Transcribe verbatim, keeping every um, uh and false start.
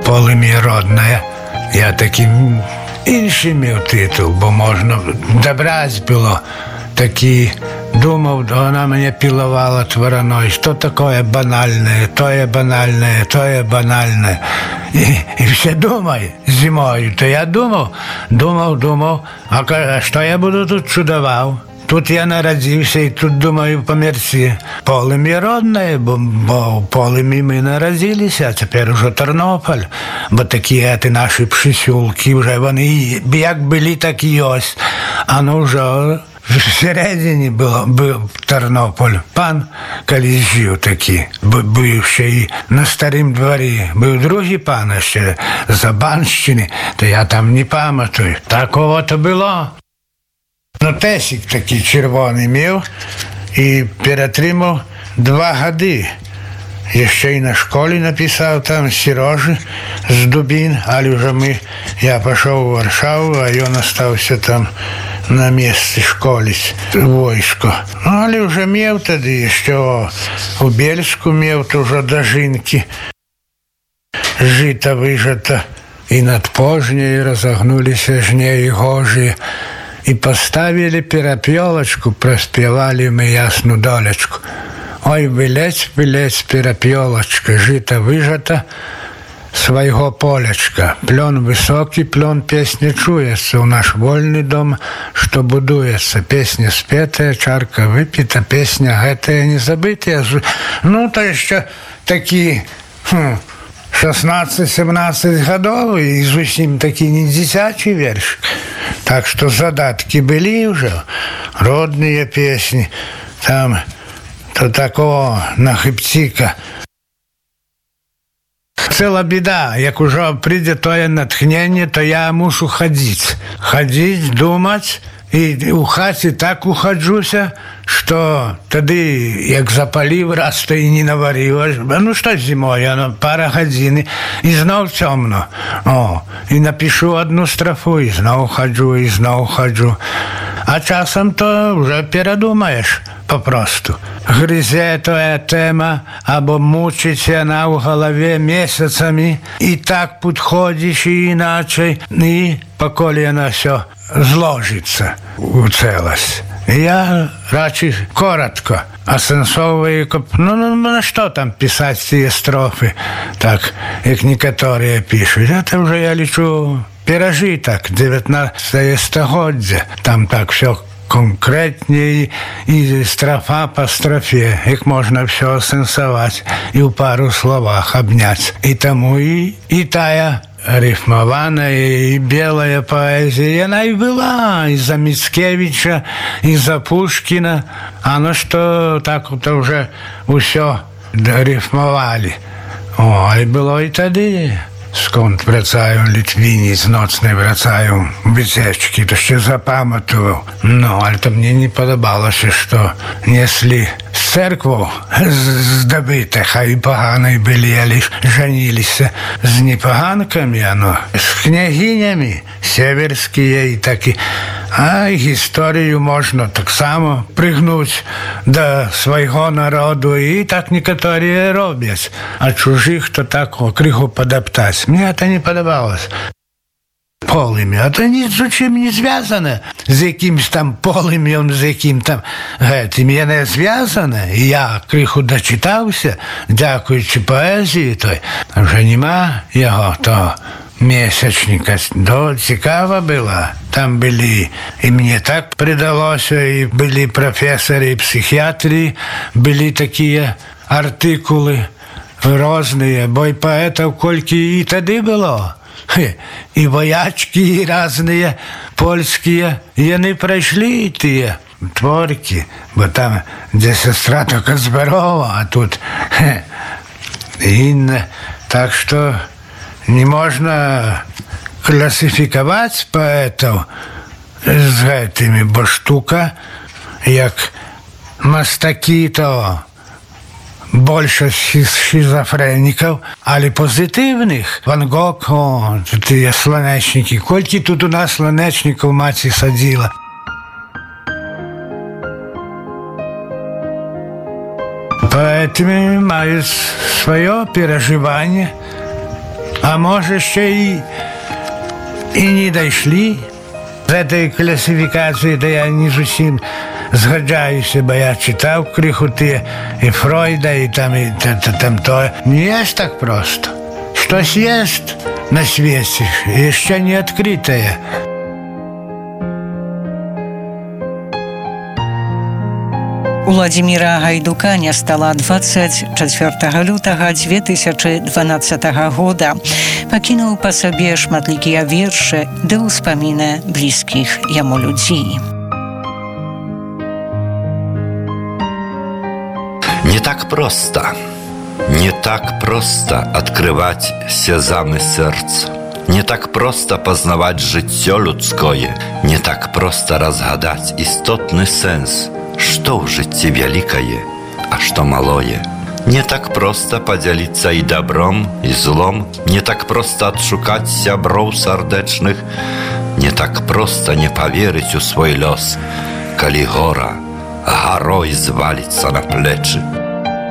«Полым'я родне». Я такий інший мав титул, бо можна добрать було. Такий думав, вона мене пілувала твороною, що таке банальне, то є банальне, то є банальне. І, і все думай зимою. То я думав, думав, думав, а що я буду тут чудував? Тут я народився і тут, думаю, померці. Полым'я родне, бо, бо в Полым'ї ми народилися, а тепер уже Тернопіль. Бо такі ті наші присілки, вже вони як були, так і ось. А ну вже всередині було, був Тернопіль. Пан колись жив такий, був ще і на Старім дворі. Був другий пан ще з Банщини, то я там не пам'ятаю. Такого то було. Ну, тесик такий червоний мав і перетримав два годи. Я ще й на школі написав там Сережі з Дубін, але вже ми, я пішов у Варшаву, а він залишився там на місці школи, військо. Ну, але вже мав тоді, ще у Бєльську мав, то вже до жінки. Жито вижито, і над пожнею розогнулися жнеї гожі. І поставили перепілочку, проспівали ми ясну долечку. Ой, вилець, вилець, перепілочка, жито вижата свого полечка. Плен високий, плен песни чуется, у наш вольный дом, что будуется. Песня спетая, чарка выпита, песня гэтая не забытая. Ну, то еще такие... Хм, шестнадцать-семнадцать годов, и зусім такі не дзіцячий верш. Так что задатки были уже, родные песни, там, то такого на хипціка. Ціла біда, як уже прийде тоє натхнення, то я мушу ходити. Ходити, думати, і у хаті так уходжуся, що тоді, як запалив, раз то і не наварилось. Ну, що зимою, ну, пара годин, і знов темно. О, і напишу одну строфу, і знов ходжу, і знов ходжу. А часом то вже передумаєш попросту. Гризе твоя тема, або мучиться вона в голові місяцями, і так підходиш, і іначе, і поколи вона все зложиться у целость. Я радше коротко, осенсовую, ну, ну, на что там писать ці строфи, так, як некоторые пишут. Это уже я лечу пережиток, девятнадцатое століття, там так все конкретнее, и строфа по строфе, их можно все осенсовать и в пару словах обнять. И тому и, и тая рифмованная и белая поэзия, она и была из-за Мицкевича, из-за Пушкина. Оно что так вот уже все рифмовали. О, и было и тогда. Скąd wracają Litwini z nocnej, wracają wycieczki, to się zapamiętywał. No, ale to mnie nie podobało się, że nieсли z cerkвą zdobyte, a i poganej byli, ale żenili się z niepogankami, ano, z kniaginiami siewerskie i takie. A i historię można tak samo пригнуть do swojego narodu i tak niektórzy robią, a чужих to tak криху подоптать. Мне это не подобалось. Полым'я. Это ни з чим не зв'язане. З якимсь там полым'ям, з яким там гетим. Я не зв'язане. І я криху дочитався, дякуючи поезії той. Вже нема його того місячника. До цікава була. Там були, і мені так придалося, і були професори психіатрії, були такі артикули різні, бо й поетів кільки і тоді було. І воячки, і різні польські, і вони пройшли ті творки, бо там, де сестра тільки здорова, а тут інне. Так що не можна класифікувати поетів з гэтими, бо штука, як мастаки, то більше шизофреніків, але позитивних. Ван Гог, о, тут є слонечники. Кольки тут у нас слонечників маці садила. Поэтому мають своє переживання. А может, еще и, и не дошли. З этой классификации да я не зусім згаджаюся, бо я читав криху ти і Фройда, і там, і там то. Не есть так просто. Что-то есть на свете, еще не открытое. У Владзіміра Гайдука не стала двадцать четвёртага лютага две тысячи дванадцатага года. Пакінуў па сабе шматлікія вершы ды ўспаміны блізкіх яму людзей. Не так просто, не так просто открывать сезамы сердца. Не так просто познавать жыццё людское, не так просто разгадать істотны сэнс, што ў жыцці вялікае, а што малое. Не так просто падзяліцца і добром, і злом, не так просто адшукаць сяброў сардэчных, не так просто не поверыць у свой лёс, калі гора гарой зваліцца на плечы.